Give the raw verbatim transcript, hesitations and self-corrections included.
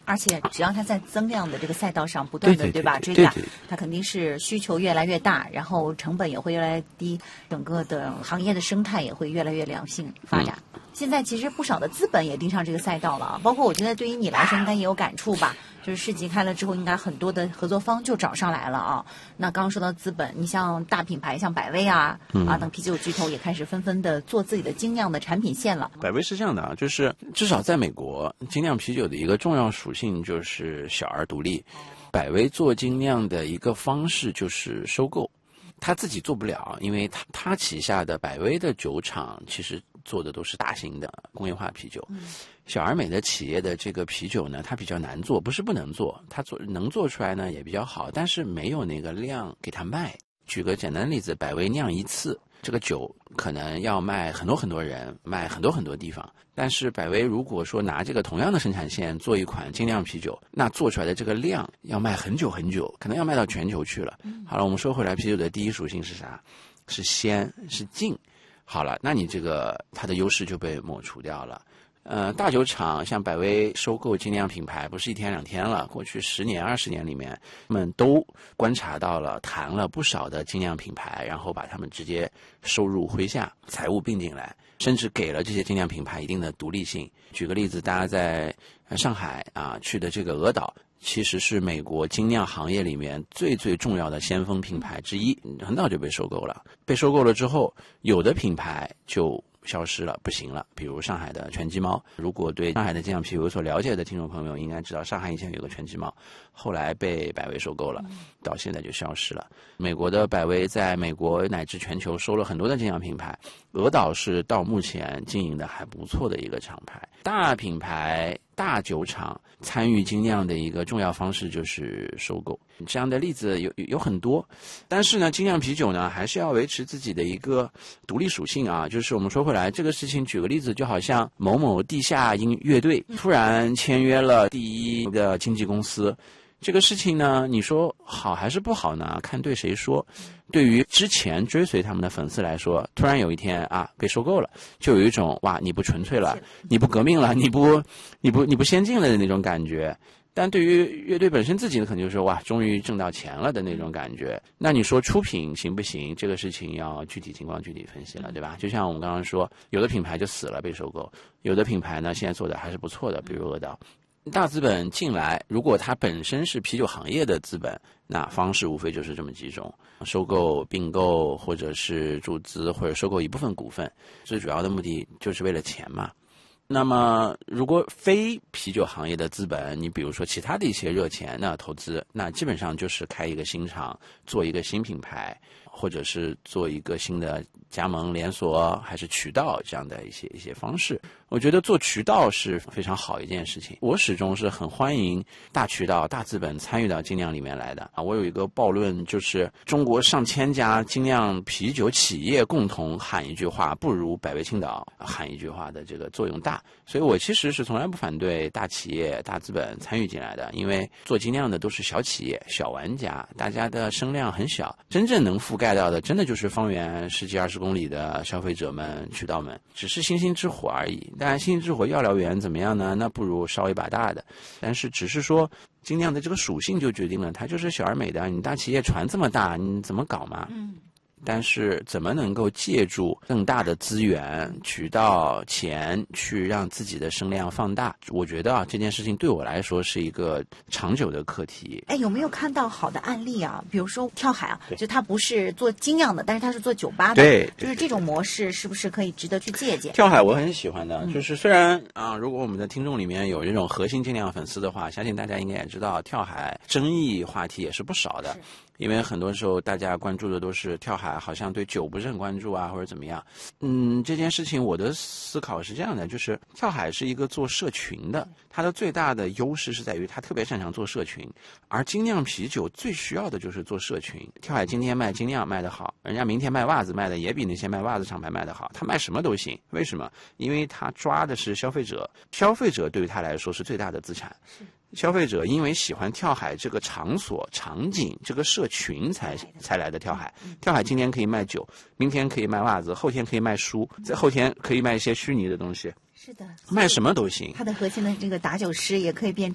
而且只要它在增量的这个赛道上不断的对, 对, 对, 对吧追赶，它肯定是需求越来越大，然后成本也会越来越低，整个的行业的生态也会越来越良性发展。嗯、现在其实不少的资本也盯上这个赛道了啊，包括我觉得对于你来说应该也有感触吧。就是市集开了之后，应该很多的合作方就找上来了啊。那刚刚说到资本，你像大品牌像百威啊、嗯、啊等啤酒巨头也开始纷纷的做自己的精酿的产品线了。 百威是这样的啊，就是至少在美国，精酿啤酒的一个重要属性就是小而独立。百威做精酿的一个方式就是收购，他自己做不了，因为他他旗下的百威的酒厂其实做的都是大型的工业化啤酒。嗯，小而美的企业的这个啤酒呢，它比较难做，不是不能做，它做能做出来呢也比较好，但是没有那个量给它卖。举个简单的例子，百威酿一次，这个酒可能要卖很多很多人，卖很多很多地方。但是百威如果说拿这个同样的生产线做一款精酿啤酒，那做出来的这个量要卖很久很久，可能要卖到全球去了。好了，我们说回来，啤酒的第一属性是啥？是鲜，是劲。好了，那你这个它的优势就被抹除掉了。呃，大酒厂像百威收购精酿品牌，不是一天两天了。过去十年、二十年里面，他们都观察到了，谈了不少的精酿品牌，然后把他们直接收入麾下，财务并进来，甚至给了这些精酿品牌一定的独立性。举个例子，大家在上海啊去的这个鹅岛，其实是美国精酿行业里面最最重要的先锋品牌之一，很早就被收购了。被收购了之后，有的品牌就消失了，不行了。比如上海的全鸡猫，如果对上海的精酿啤酒有所了解的听众朋友应该知道，上海以前有个全鸡猫，后来被百威收购了，到现在就消失了。美国的百威在美国乃至全球收了很多的精酿品牌，鹅岛是到目前经营的还不错的一个厂牌。大品牌大酒厂参与精酿的一个重要方式就是收购，这样的例子有有很多。但是呢，精酿啤酒呢还是要维持自己的一个独立属性啊。就是我们说回来，这个事情举个例子，就好像某某地下音乐队突然签约了第一的经纪公司，这个事情呢，你说好还是不好呢？看对谁说。对于之前追随他们的粉丝来说，突然有一天啊被收购了，就有一种哇你不纯粹了，你不革命了，你不你不你不先进了的那种感觉。但对于乐队本身自己呢，可能就是说哇终于挣到钱了的那种感觉。那你说出品行不行？这个事情要具体情况具体分析了，对吧？就像我们刚刚说，有的品牌就死了被收购，有的品牌呢现在做的还是不错的，比如鹅岛。大资本进来，如果它本身是啤酒行业的资本，那方式无非就是这么几种：收购、并购，或者是注资，或者收购一部分股份。最主要的目的就是为了钱嘛。那么如果非啤酒行业的资本，你比如说其他的一些热钱那投资，那基本上就是开一个新厂，做一个新品牌，或者是做一个新的加盟连锁还是渠道这样的一些一些方式。我觉得做渠道是非常好一件事情，我始终是很欢迎大渠道大资本参与到精酿里面来的啊。我有一个暴论，就是中国上千家精酿啤酒企业共同喊一句话，不如百威青岛喊一句话的这个作用大。所以我其实是从来不反对大企业大资本参与进来的，因为做精酿的都是小企业小玩家，大家的声量很小，真正能覆盖到的真的就是方圆十几二十公里的消费者们渠道们，只是星星之火而已。当然星星之火要燎原怎么样呢？那不如烧一把大的。但是只是说精酿的这个属性就决定了它就是小而美的，你大企业船这么大你怎么搞嘛？嗯，但是怎么能够借助更大的资源渠道钱去让自己的声量放大，我觉得啊这件事情对我来说是一个长久的课题。 哎，有没有看到好的案例啊？比如说跳海啊，就它不是做精酿的，但是它是做酒吧的， 对， 就是这种模式是不是可以值得去借鉴？ 跳海我很喜欢的，就是虽然啊，如果我们的听众里面有这种核心精酿粉丝的话，相信大家应该也知道跳海争议话题也是不少的。因为很多时候大家关注的都是跳海好像对酒不是很关注啊，或者怎么样。嗯，这件事情我的思考是这样的，就是跳海是一个做社群的，它的最大的优势是在于它特别擅长做社群，而精酿啤酒最需要的就是做社群。跳海今天卖精酿卖得好，人家明天卖袜子卖的也比那些卖袜子厂牌卖得好，他卖什么都行。为什么？因为他抓的是消费者，消费者对于他来说是最大的资产。消费者因为喜欢跳海这个场所场景这个社群才才来的跳海。跳海今天可以卖酒，明天可以卖袜子，后天可以卖书，在后天可以卖一些虚拟的东西， 是的， 卖什么都行。 它的核心的这个打酒师也可以变